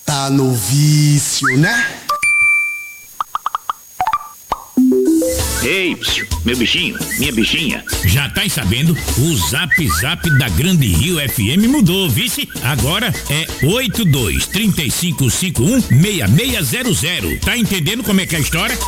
tá no vício, né? Ei, meu bichinho, minha bichinha. Já tá sabendo? O Zap da Grande Rio FM mudou, vice? Agora é 8235516600. Tá entendendo como é que é a história?